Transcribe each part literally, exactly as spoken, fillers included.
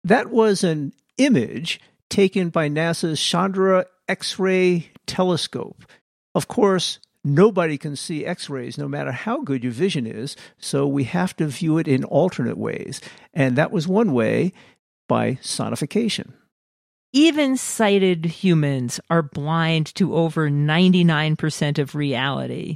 That was an image taken by NASA's Chandra X-ray telescope. Of course, nobody can see X-rays no matter how good your vision is, so we have to view it in alternate ways. And that was one way, by sonification. Even sighted humans are blind to over ninety-nine percent of reality.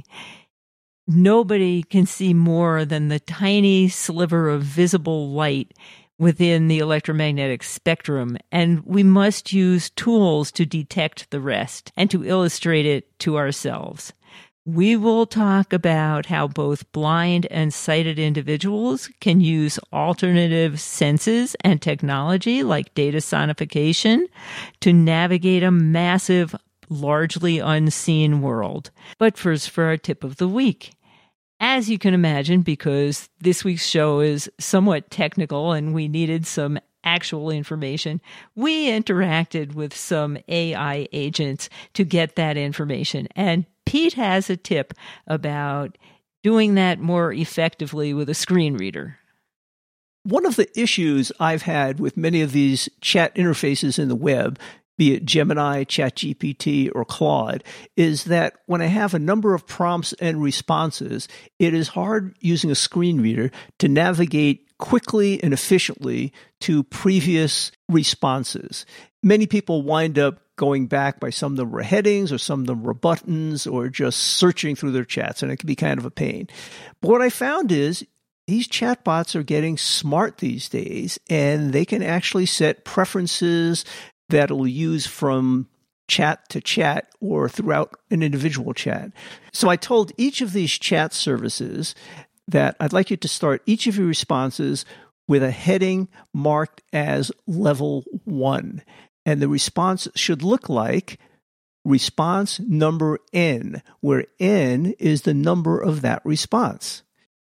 Nobody can see more than the tiny sliver of visible light within the electromagnetic spectrum, and we must use tools to detect the rest and to illustrate it to ourselves. We will talk about how both blind and sighted individuals can use alternative senses and technology like data sonification to navigate a massive, largely unseen world. But first, for our tip of the week. As you can imagine, because this week's show is somewhat technical and we needed some actual information, we interacted with some A I agents to get that information. And Pete has a tip about doing that more effectively with a screen reader. One of the issues I've had with many of these chat interfaces in the web, be it Gemini, ChatGPT, or Claude, is that when I have a number of prompts and responses, it is hard using a screen reader to navigate quickly and efficiently to previous responses. Many people wind up going back by some of them were headings or some of them were buttons or just searching through their chats, and it can be kind of a pain. But what I found is these chatbots are getting smart these days, and they can actually set preferences that it'll use from chat to chat or throughout an individual chat. So I told each of these chat services that I'd like you to start each of your responses with a heading marked as level one. And the response should look like response number N, where N is the number of that response.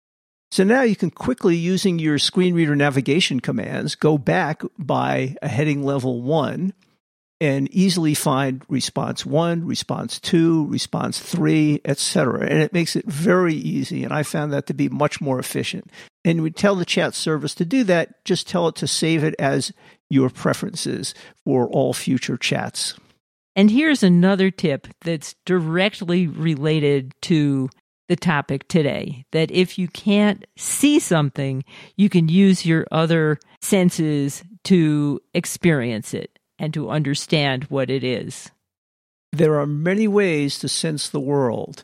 So now you can quickly, using your screen reader navigation commands, go back by a heading level one and easily find response one, response two, response three, et cetera. And it makes it very easy, and I found that to be much more efficient. And we tell the chat service to do that, just tell it to save it as your preferences for all future chats. And here's another tip that's directly related to the topic today, that if you can't see something, you can use your other senses to experience it and to understand what it is. There are many ways to sense the world.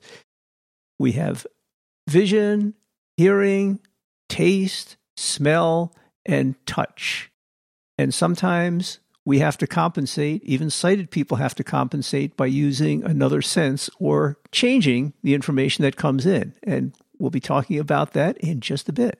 We have vision, hearing, taste, smell, and touch. And sometimes we have to compensate, even sighted people have to compensate by using another sense or changing the information that comes in. And we'll be talking about that in just a bit.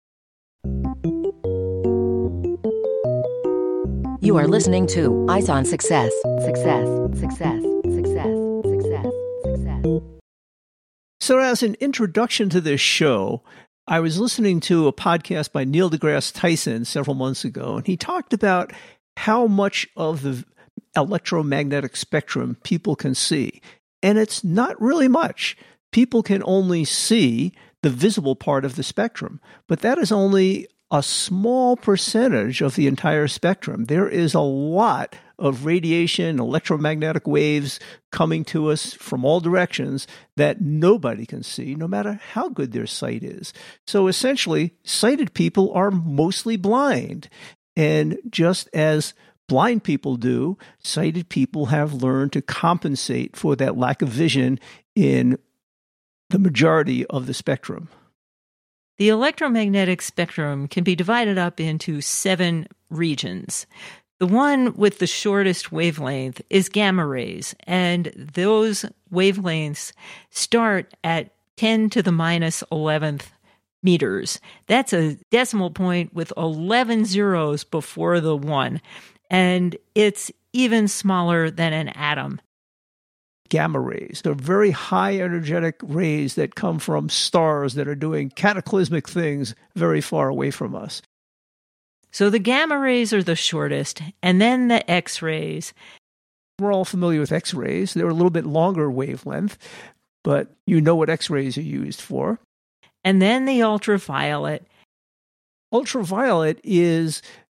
You are listening to Eyes on Success. Success, success, success, success, success. So as an introduction to this show, I was listening to a podcast by Neil deGrasse Tyson several months ago, and he talked about how much of the electromagnetic spectrum people can see. And it's not really much. People can only see the visible part of the spectrum, but that is only a small percentage of the entire spectrum. There is a lot of radiation, electromagnetic waves coming to us from all directions that nobody can see, no matter how good their sight is. So essentially, sighted people are mostly blind. And just as blind people do, sighted people have learned to compensate for that lack of vision in the majority of the spectrum. The electromagnetic spectrum can be divided up into seven regions. The one with the shortest wavelength is gamma rays, and those wavelengths start at ten to the minus eleventh meters. That's a decimal point with eleven zeros before the one, and it's even smaller than an atom. Gamma rays. They're very high energetic rays that come from stars that are doing cataclysmic things very far away from us. So the gamma rays are the shortest, and then the X-rays. We're all familiar with X-rays. They're a little bit longer wavelength, but you know what X-rays are used for. And then the ultraviolet. Ultraviolet is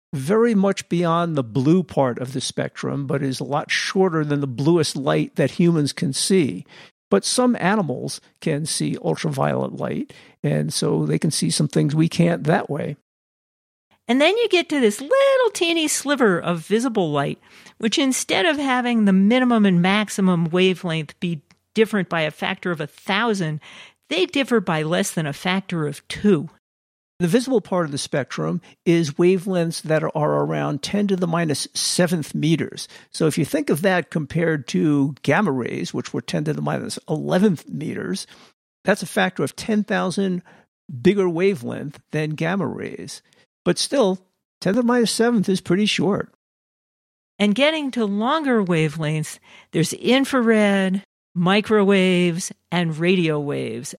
very much beyond the blue part of the spectrum, but is a lot shorter than the bluest light that humans can see. But some animals can see ultraviolet light, and so they can see some things we can't that way. And then you get to this little teeny sliver of visible light, which instead of having the minimum and maximum wavelength be different by a factor of a thousand, they differ by less than a factor of two. The visible part of the spectrum is wavelengths that are around ten to the minus seventh meters. So if you think of that compared to gamma rays, which were ten to the minus eleventh meters, that's a factor of ten thousand bigger wavelength than gamma rays. But still, ten to the minus seventh is pretty short. And getting to longer wavelengths, there's infrared, microwaves, and radio waves.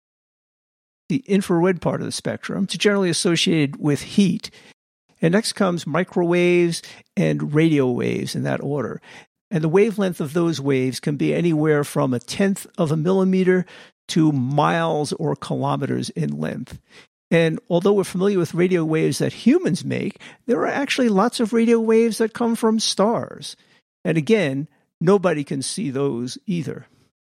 The infrared part of the spectrum is generally associated with heat. And next comes microwaves and radio waves in that order. And the wavelength of those waves can be anywhere from a tenth of a millimeter to miles or kilometers in length. And although we're familiar with radio waves that humans make, there are actually lots of radio waves that come from stars. And again, nobody can see those either.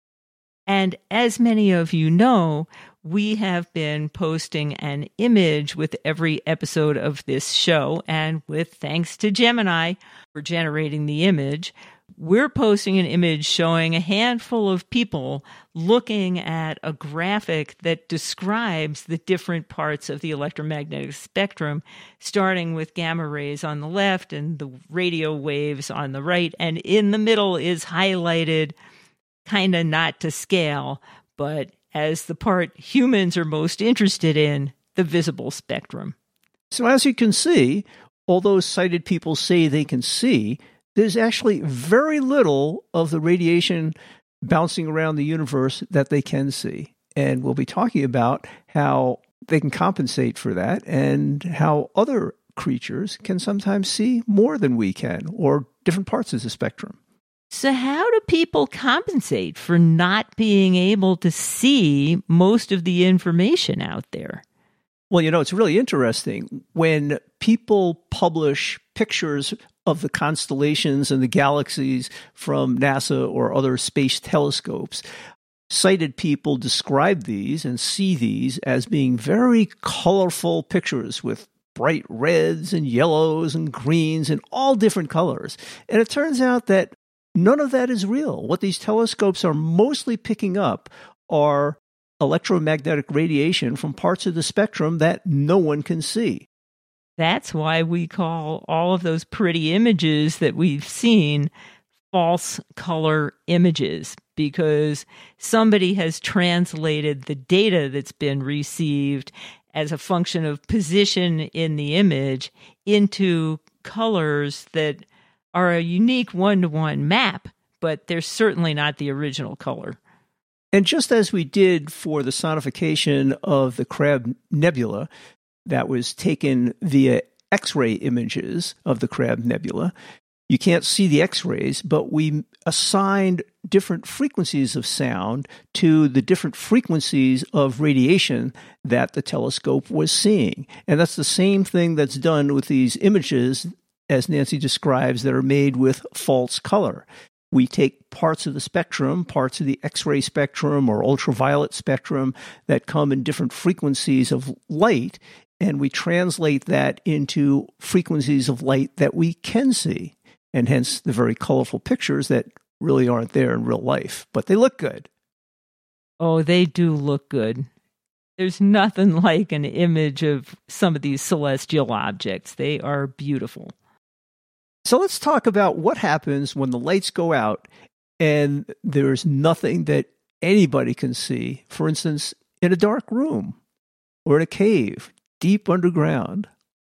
And as many of you know, we have been posting an image with every episode of this show, and with thanks to Gemini for generating the image, we're posting an image showing a handful of people looking at a graphic that describes the different parts of the electromagnetic spectrum, starting with gamma rays on the left and the radio waves on the right, and in the middle is highlighted, kind of not to scale, but as the part humans are most interested in, the visible spectrum. So as you can see, although sighted people say they can see, there's actually very little of the radiation bouncing around the universe that they can see. And we'll be talking about how they can compensate for that and how other creatures can sometimes see more than we can, or different parts of the spectrum. So how do people compensate for not being able to see most of the information out there? Well, you know, it's really interesting. When people publish pictures of the constellations and the galaxies from NASA or other space telescopes, sighted people describe these and see these as being very colorful pictures with bright reds and yellows and greens and all different colors. And it turns out that none of that is real. What these telescopes are mostly picking up are electromagnetic radiation from parts of the spectrum that no one can see. That's why we call all of those pretty images that we've seen false color images, because somebody has translated the data that's been received as a function of position in the image into colors that are a unique one-to-one map, but they're certainly not the original color. And just as we did for the sonification of the Crab Nebula, that was taken via X-ray images of the Crab Nebula, you can't see the X-rays, but we assigned different frequencies of sound to the different frequencies of radiation that the telescope was seeing. And that's the same thing that's done with these images, as Nancy describes, that are made with false color. We take parts of the spectrum, parts of the X-ray spectrum or ultraviolet spectrum that come in different frequencies of light, and we translate that into frequencies of light that we can see, and hence the very colorful pictures that really aren't there in real life, but they look good. Oh, they do look good. There's nothing like an image of some of these celestial objects. They are beautiful. So let's talk about what happens when the lights go out and there's nothing that anybody can see. For instance, in a dark room or in a cave deep underground.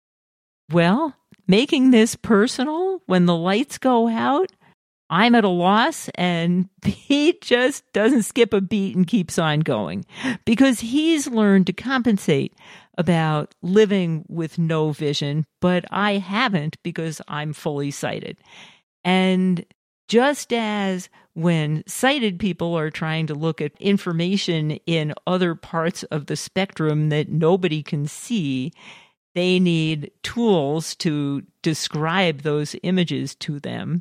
Well, making this personal, when the lights go out, I'm at a loss, and Pete just doesn't skip a beat and keeps on going, because he's learned to compensate about living with no vision, but I haven't, because I'm fully sighted. And just as when sighted people are trying to look at information in other parts of the spectrum that nobody can see, they need tools to describe those images to them.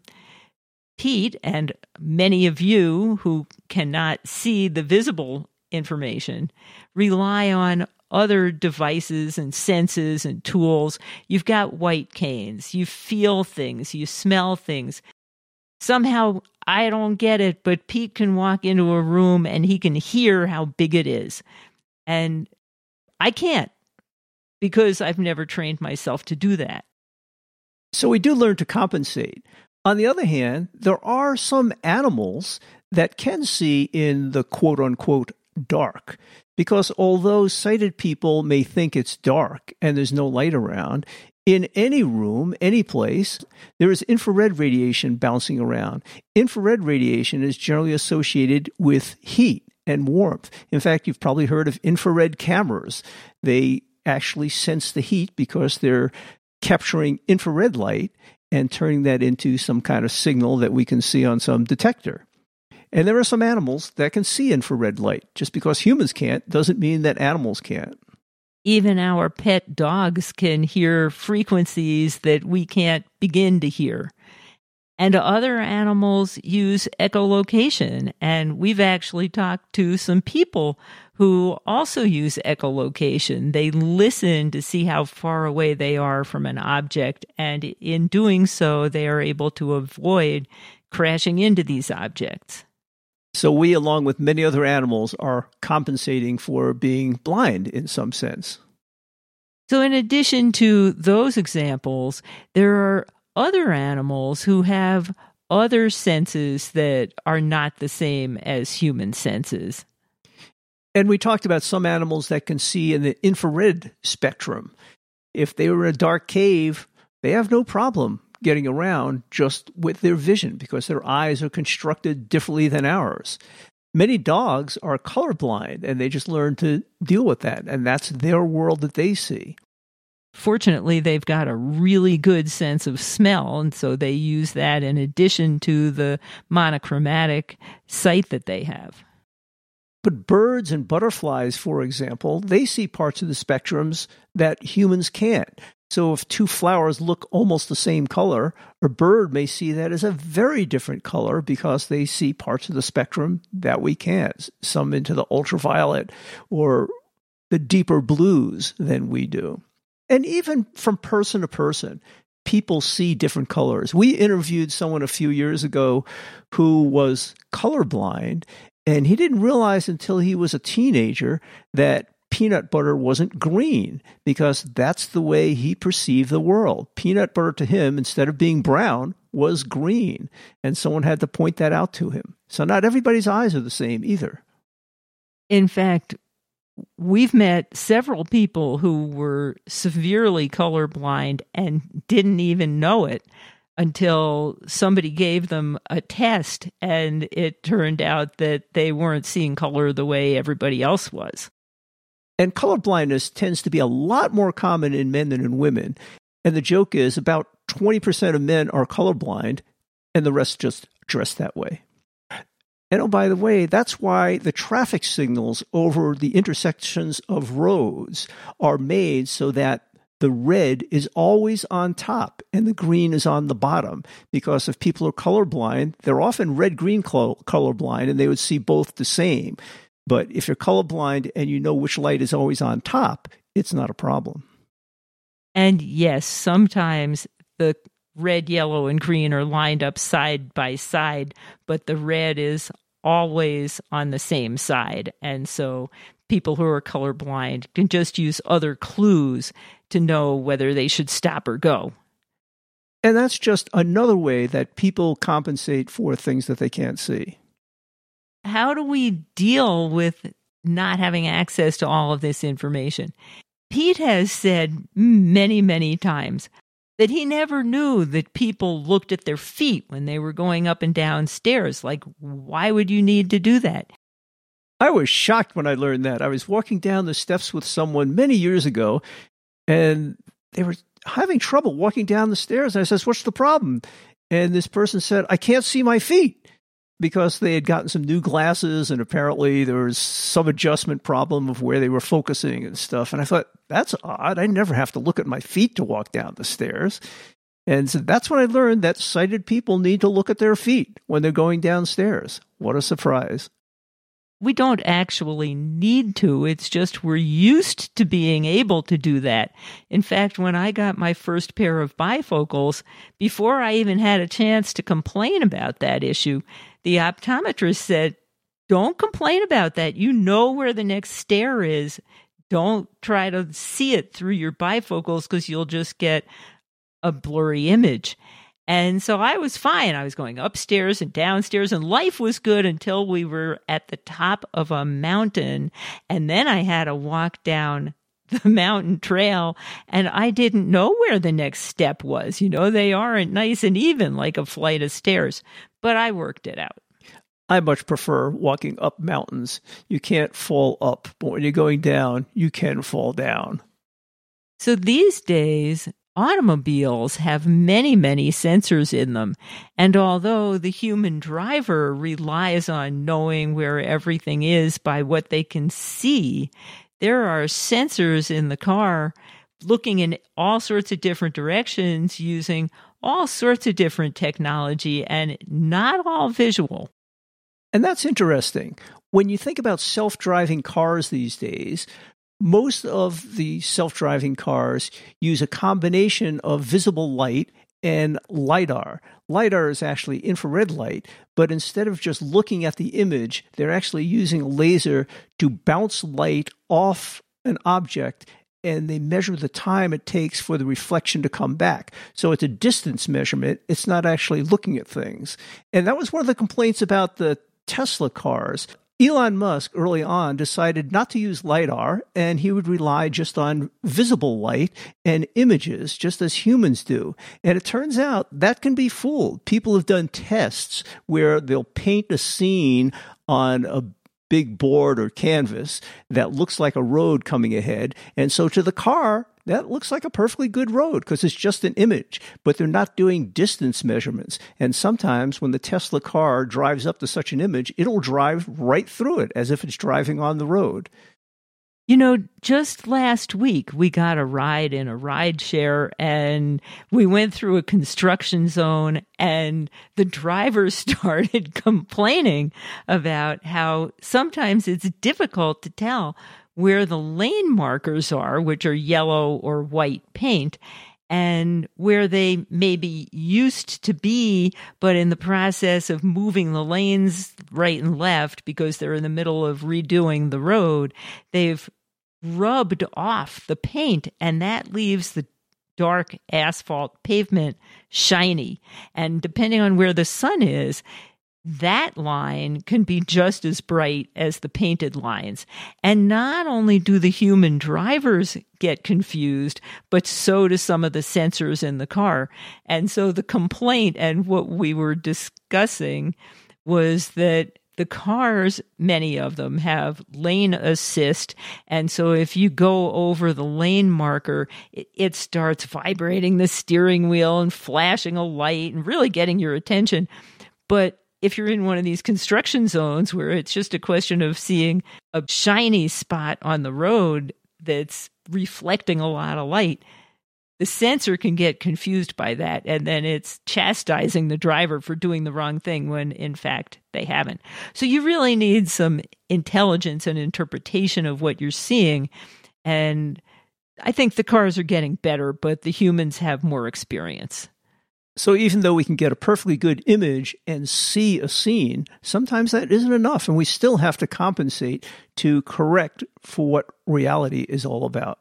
Pete and many of you who cannot see the visible information rely on other devices and senses and tools. You've got white canes. You feel things. You smell things. Somehow, I don't get it, but Pete can walk into a room and he can hear how big it is. And I can't, because I've never trained myself to do that. So we do learn to compensate. On the other hand, there are some animals that can see in the quote-unquote dark, because although sighted people may think it's dark and there's no light around, in any room, any place, there is infrared radiation bouncing around. Infrared radiation is generally associated with heat and warmth. In fact, you've probably heard of infrared cameras. They actually sense the heat because they're capturing infrared light and turning that into some kind of signal that we can see on some detector. And there are some animals that can see infrared light. Just because humans can't doesn't mean that animals can't. Even our pet dogs can hear frequencies that we can't begin to hear. And other animals use echolocation. And we've actually talked to some people who also use echolocation. They listen to see how far away they are from an object. And in doing so, they are able to avoid crashing into these objects. So we, along with many other animals, are compensating for being blind in some sense. So in addition to those examples, there are other animals who have other senses that are not the same as human senses. And we talked about some animals that can see in the infrared spectrum. If they were in a dark cave, they have no problem getting around just with their vision because their eyes are constructed differently than ours. Many dogs are colorblind and they just learn to deal with that, and that's their world that they see. Fortunately, they've got a really good sense of smell, and so they use that in addition to the monochromatic sight that they have. But birds and butterflies, for example, they see parts of the spectrums that humans can't. So if two flowers look almost the same color, a bird may see that as a very different color because they see parts of the spectrum that we can't, some into the ultraviolet or the deeper blues than we do. And even from person to person, people see different colors. We interviewed someone a few years ago who was colorblind, and he didn't realize until he was a teenager that peanut butter wasn't green because that's the way he perceived the world. Peanut butter to him, instead of being brown, was green. And someone had to point that out to him. So not everybody's eyes are the same either. In fact, we've met several people who were severely colorblind and didn't even know it until somebody gave them a test and it turned out that they weren't seeing color the way everybody else was. And colorblindness tends to be a lot more common in men than in women. And the joke is about twenty percent of men are colorblind and the rest just dress that way. And oh, by the way, that's why the traffic signals over the intersections of roads are made so that the red is always on top and the green is on the bottom. Because if people are colorblind, they're often red-green colorblind and they would see both the same. But if you're colorblind and you know which light is always on top, it's not a problem. And yes, sometimes the red, yellow, and green are lined up side by side, but the red is always on the same side. And so people who are colorblind can just use other clues to know whether they should stop or go. And that's just another way that people compensate for things that they can't see. How do we deal with not having access to all of this information? Pete has said many, many times that he never knew that people looked at their feet when they were going up and down stairs. Like, why would you need to do that? I was shocked when I learned that. I was walking down the steps with someone many years ago, and they were having trouble walking down the stairs. And I says, "What's the problem?" And this person said, "I can't see my feet." because they had gotten some new glasses and apparently there was some adjustment problem of where they were focusing and stuff. And I thought, that's odd. I never have to look at my feet to walk down the stairs. And so that's when I learned that sighted people need to look at their feet when they're going downstairs. What a surprise. We don't actually need to. It's just we're used to being able to do that. In fact, when I got my first pair of bifocals, before I even had a chance to complain about that issue, the optometrist said, don't complain about that. You know where the next stair is. Don't try to see it through your bifocals because you'll just get a blurry image. And so I was fine. I was going upstairs and downstairs, and life was good until we were at the top of a mountain. And then I had to walk down the mountain trail, and I didn't know where the next step was. You know, they aren't nice and even like a flight of stairs, but I worked it out. I much prefer walking up mountains. You can't fall up, but when you're going down, you can fall down. So these days, automobiles have many, many sensors in them. And although the human driver relies on knowing where everything is by what they can see, there are sensors in the car looking in all sorts of different directions using all sorts of different technology and not all visual. And that's interesting. When you think about self-driving cars these days, most of the self-driving cars use a combination of visible light and LiDAR. LiDAR is actually infrared light, but instead of just looking at the image, they're actually using a laser to bounce light off an object, and they measure the time it takes for the reflection to come back. So it's a distance measurement. It's not actually looking at things. And that was one of the complaints about the Tesla cars. Elon Musk early on decided not to use LiDAR, and he would rely just on visible light and images, just as humans do. And it turns out that can be fooled. People have done tests where they'll paint a scene on a big board or canvas that looks like a road coming ahead. And so to the car, that looks like a perfectly good road because it's just an image, but they're not doing distance measurements. And sometimes when the Tesla car drives up to such an image, it'll drive right through it as if it's driving on the road. You know, just last week, we got a ride in a ride share and we went through a construction zone and the driver started complaining about how sometimes it's difficult to tell where the lane markers are, which are yellow or white paint, and where they maybe used to be, but in the process of moving the lanes right and left because they're in the middle of redoing the road, they've rubbed off the paint, and that leaves the dark asphalt pavement shiny. And depending on where the sun is, that line can be just as bright as the painted lines. And not only do the human drivers get confused, but so do some of the sensors in the car. And so the complaint and what we were discussing was that the cars, many of them, have lane assist. And so if you go over the lane marker, it, it starts vibrating the steering wheel and flashing a light and really getting your attention. But if you're in one of these construction zones where it's just a question of seeing a shiny spot on the road that's reflecting a lot of light, the sensor can get confused by that, and then it's chastising the driver for doing the wrong thing when, in fact, they haven't. So you really need some intelligence and interpretation of what you're seeing, and I think the cars are getting better, but the humans have more experience. So even though we can get a perfectly good image and see a scene, sometimes that isn't enough, and we still have to compensate to correct for what reality is all about.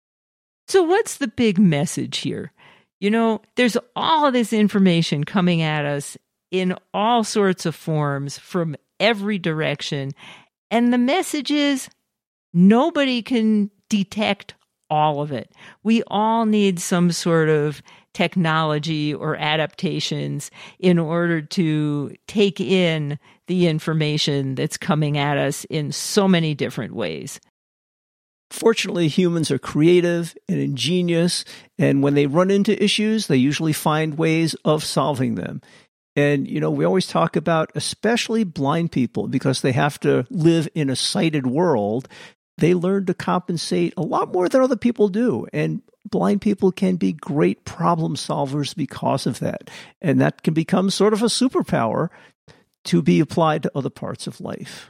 So what's the big message here? You know, there's all this information coming at us in all sorts of forms from every direction, and the message is nobody can detect all of it. We all need some sort of technology or adaptations in order to take in the information that's coming at us in so many different ways. Fortunately, humans are creative and ingenious, and when they run into issues, they usually find ways of solving them. And, you know, we always talk about especially blind people because they have to live in a sighted world. They learn to compensate a lot more than other people do. And blind people can be great problem solvers because of that. And that can become sort of a superpower to be applied to other parts of life.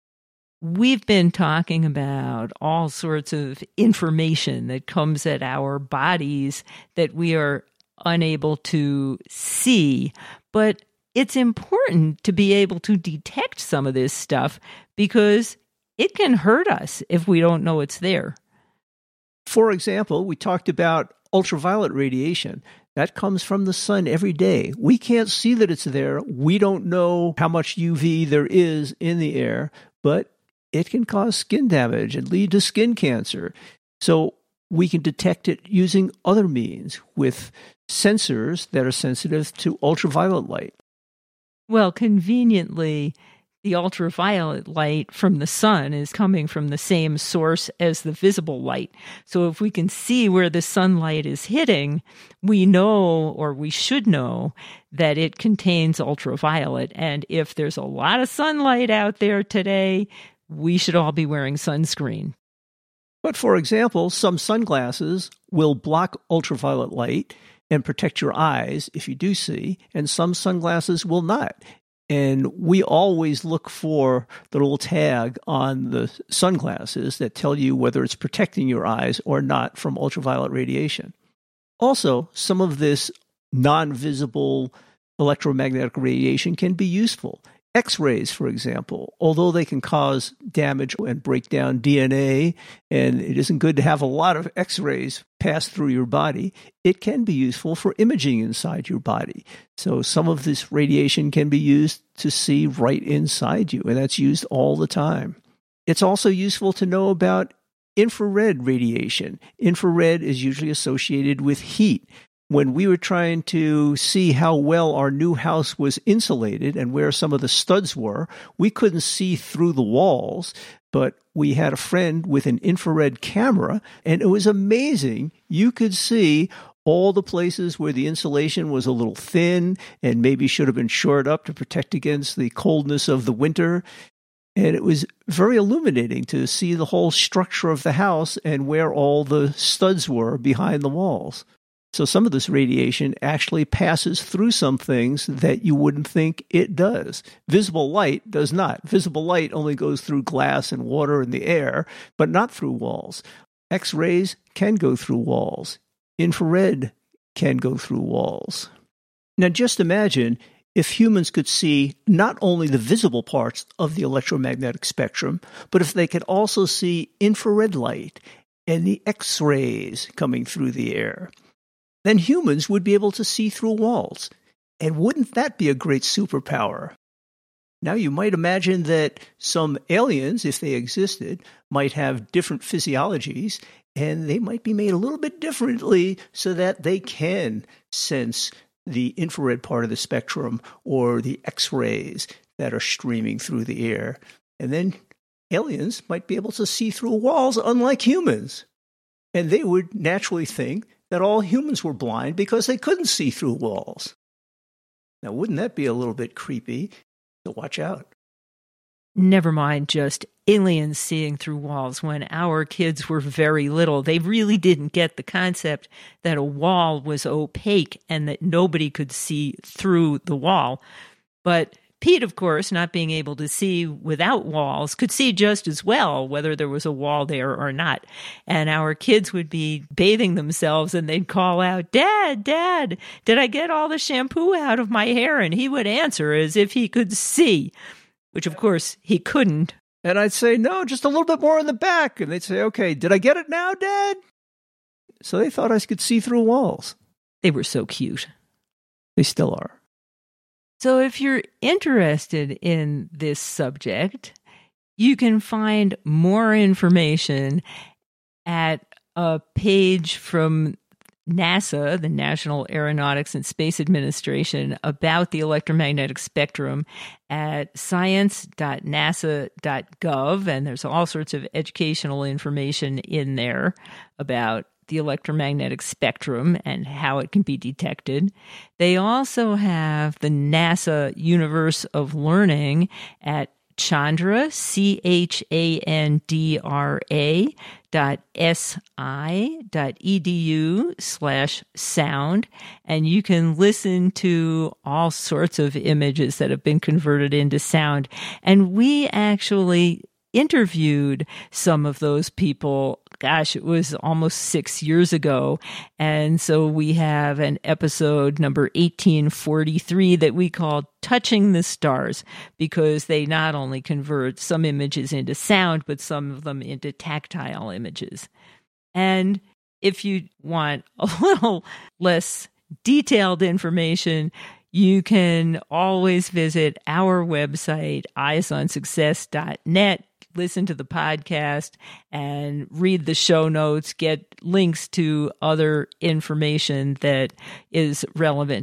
We've been talking about all sorts of information that comes at our bodies that we are unable to see, but it's important to be able to detect some of this stuff because it can hurt us if we don't know it's there. For example, we talked about ultraviolet radiation. That comes from the sun every day. We can't see that it's there. We don't know how much U V there is in the air, but it can cause skin damage and lead to skin cancer. So we can detect it using other means with sensors that are sensitive to ultraviolet light. Well, conveniently, the ultraviolet light from the sun is coming from the same source as the visible light. So if we can see where the sunlight is hitting, we know, or we should know, that it contains ultraviolet. And if there's a lot of sunlight out there today, we should all be wearing sunscreen. But for example, some sunglasses will block ultraviolet light and protect your eyes if you do see, and some sunglasses will not. And we always look for the little tag on the sunglasses that tell you whether it's protecting your eyes or not from ultraviolet radiation. Also, some of this non-visible electromagnetic radiation can be useful. X-rays, for example, although they can cause damage and break down D N A, and it isn't good to have a lot of X-rays pass through your body, it can be useful for imaging inside your body. So some of this radiation can be used to see right inside you, and that's used all the time. It's also useful to know about infrared radiation. Infrared is usually associated with heat. When we were trying to see how well our new house was insulated and where some of the studs were, we couldn't see through the walls, but we had a friend with an infrared camera, and it was amazing. You could see all the places where the insulation was a little thin and maybe should have been shored up to protect against the coldness of the winter. And it was very illuminating to see the whole structure of the house and where all the studs were behind the walls. So some of this radiation actually passes through some things that you wouldn't think it does. Visible light does not. Visible light only goes through glass and water and the air, but not through walls. X-rays can go through walls. Infrared can go through walls. Now just imagine if humans could see not only the visible parts of the electromagnetic spectrum, but if they could also see infrared light and the X-rays coming through the air. Then humans would be able to see through walls. And wouldn't that be a great superpower? Now, you might imagine that some aliens, if they existed, might have different physiologies, and they might be made a little bit differently so that they can sense the infrared part of the spectrum or the X-rays that are streaming through the air. And then aliens might be able to see through walls unlike humans. And they would naturally think that all humans were blind because they couldn't see through walls. Now, wouldn't that be a little bit creepy? So watch out. Never mind just aliens seeing through walls. When our kids were very little, they really didn't get the concept that a wall was opaque and that nobody could see through the wall. But Pete, of course, not being able to see without walls, could see just as well whether there was a wall there or not. And our kids would be bathing themselves and they'd call out, "Dad, Dad, did I get all the shampoo out of my hair?" And he would answer as if he could see, which of course he couldn't. And I'd say, "No, just a little bit more in the back." And they'd say, "Okay, did I get it now, Dad?" So they thought I could see through walls. They were so cute. They still are. So if you're interested in this subject, you can find more information at a page from NASA, the National Aeronautics and Space Administration, about the electromagnetic spectrum at science dot nasa dot gov. And there's all sorts of educational information in there about the electromagnetic spectrum and how it can be detected. They also have the NASA Universe of Learning at Chandra, C H A N D R A dot S-I dot E-D-U slash sound. And you can listen to all sorts of images that have been converted into sound. And we actually interviewed some of those people. Gosh, it was almost six years ago. And so we have an episode number eighteen forty-three that we call Touching the Stars, because they not only convert some images into sound, but some of them into tactile images. And if you want a little less detailed information, you can always visit our website, eyes on success dot net. Listen to the podcast and read the show notes, get links to other information that is relevant